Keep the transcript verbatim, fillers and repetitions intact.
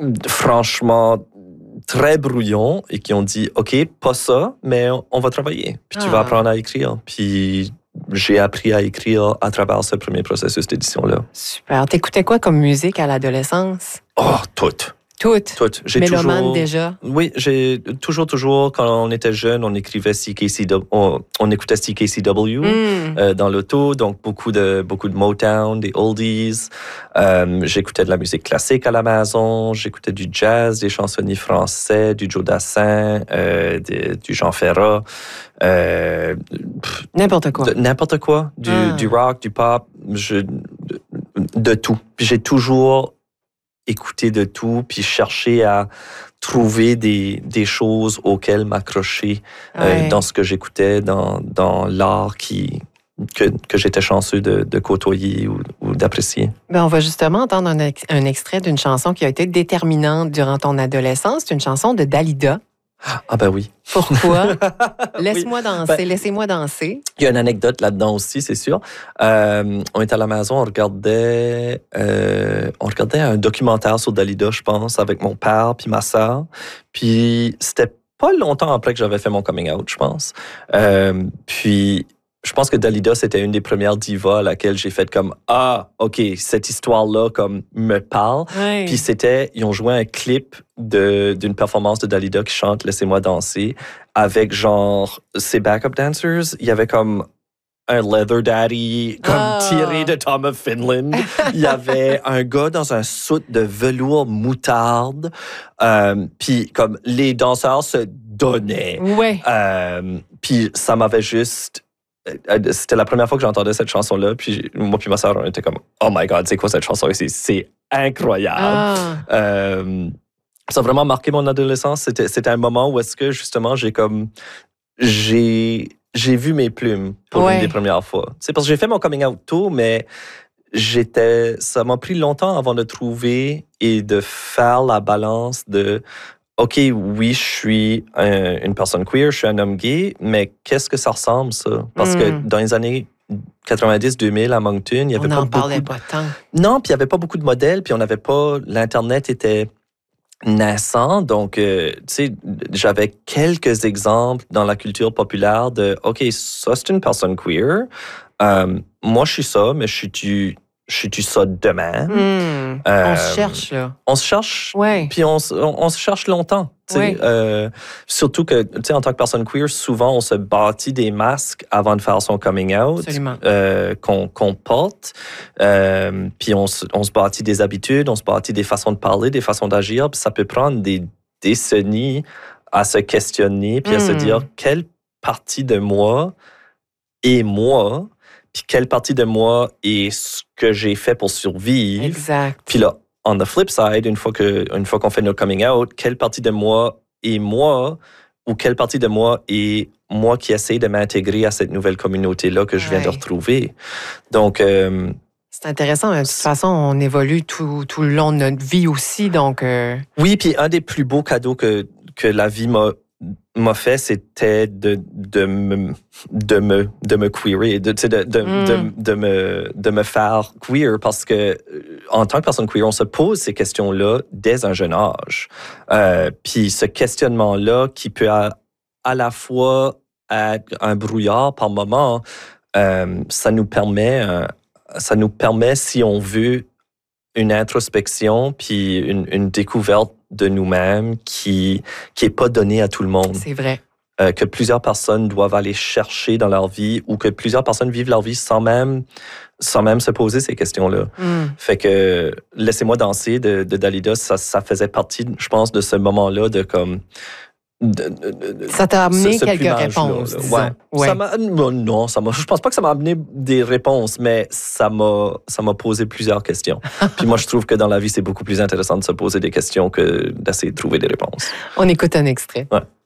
franchement, très brouillon et qui ont dit, OK, pas ça, mais on va travailler. Puis ah. tu vas apprendre à écrire. Puis j'ai appris à écrire à travers ce premier processus d'édition-là. Super. T'écoutais quoi comme musique à l'adolescence? Oh, tout. Toutes? Toutes. J'ai Mélomane toujours, déjà? Oui, j'ai toujours, toujours, quand on était jeune, on écrivait C K C W, on, on écoutait C K C W mm. euh, dans l'auto, donc beaucoup de, beaucoup de Motown, des oldies. Euh, j'écoutais de la musique classique à la maison, j'écoutais du jazz, des chansonniers français, du Joe Dassin, euh, de, du Jean Ferrat. Euh, n'importe quoi. De, n'importe quoi. Du, ah. du rock, du pop, je, de, de tout. Puis j'ai toujours écouter de tout, puis chercher à trouver des, des choses auxquelles m'accrocher ouais. euh, dans ce que j'écoutais, dans, dans l'art qui, que, que j'étais chanceux de, de côtoyer ou, ou d'apprécier. Bien, on va justement entendre un, ex, un extrait d'une chanson qui a été déterminante durant ton adolescence. C'est une chanson de Dalida. Ah ben oui. Pourquoi? Laisse-moi oui. danser, ben, laissez-moi danser. Il y a une anecdote là-dedans aussi, c'est sûr. Euh, on était à la maison, on regardait, euh, on regardait un documentaire sur Dalida, je pense, avec mon père puis ma sœur. Puis c'était pas longtemps après que j'avais fait mon coming out, je pense. Euh, puis je pense que Dalida, c'était une des premières divas à laquelle j'ai fait comme « Ah, OK, cette histoire-là comme me parle. Oui. » Puis c'était, ils ont joué un clip de, d'une performance de Dalida qui chante « Laissez-moi danser » avec genre ses backup dancers. Il y avait comme un leather daddy comme oh. tiré de Tom of Finland. Il y avait un gars dans un suit de velours moutarde. Euh, puis comme les danseurs se donnaient. Oui. Euh, puis ça m'avait juste... C'était la première fois que j'entendais cette chanson-là, puis moi puis ma sœur, on était comme « Oh my God, c'est quoi cette chanson ici? C'est incroyable! Ah. » euh, Ça a vraiment marqué mon adolescence. C'était, c'était un moment où est-ce que, justement, j'ai comme... J'ai, j'ai vu mes plumes pour ouais. une des premières fois. C'est parce que j'ai fait mon coming out tôt, mais j'étais... Ça m'a pris longtemps avant de trouver et de faire la balance de... OK, oui, je suis un, une personne queer, je suis un homme gay, mais qu'est-ce que ça ressemble, ça? Parce mm. que dans les années quatre-vingt-dix deux mille à Moncton, il y avait on pas n'en beaucoup... parlait pas tant. Non, puis il n'y avait pas beaucoup de modèles, puis on n'avait pas... L'Internet était naissant, donc, euh, tu sais, j'avais quelques exemples dans la culture populaire de, OK, ça, c'est une personne queer. Euh, moi, je suis ça, mais je suis-tu... Je suis-tu ça demain? Mmh. Euh, on se cherche, là. On se cherche, ouais. puis on, on, on se cherche longtemps. Ouais. Euh, surtout que, tu sais, en tant que personne queer, souvent, on se bâtit des masques avant de faire son coming out euh, qu'on, qu'on porte. Euh, puis on, on se bâtit des habitudes, on se bâtit des façons de parler, des façons d'agir. Puis ça peut prendre des décennies à se questionner, puis mmh. à se dire quelle partie de moi est moi, puis quelle partie de moi est ce que j'ai fait pour survivre. Exact. Puis là, on the flip side, une fois, que, une fois qu'on fait notre coming out, quelle partie de moi est moi ou quelle partie de moi est moi qui essaie de m'intégrer à cette nouvelle communauté-là que je viens ouais. de retrouver. Donc... Euh, c'est intéressant. De toute façon, on évolue tout, tout le long de notre vie aussi, donc... Euh... Oui, puis un des plus beaux cadeaux que, que la vie m'a m'a fait, c'était de, de, me, de, me, de me queerer, de, de, de, mm. de, de, me, de me faire queer, parce que en tant que personne queer, on se pose ces questions-là dès un jeune âge. Euh, puis ce questionnement-là, qui peut à, à la fois être un brouillard par moment, euh, ça nous permet, euh, ça nous permet, si on veut, une introspection puis une, une découverte de nous-mêmes qui qui est pas donnée à tout le monde. C'est vrai. Euh, que plusieurs personnes doivent aller chercher dans leur vie ou que plusieurs personnes vivent leur vie sans même sans même se poser ces questions-là. Mm. Fait que Laissez-moi danser de, de Dalida, ça, ça faisait partie, je pense, de ce moment-là de comme De, de, de, ça t'a amené ce, ce quelques réponses, disons. Ouais. Ouais. Ça m'a, non, ça m'a, je pense pas que ça m'a amené des réponses, mais ça m'a, ça m'a posé plusieurs questions. Puis moi, je trouve que dans la vie, c'est beaucoup plus intéressant de se poser des questions que d'essayer de trouver des réponses. On écoute un extrait. Ouais.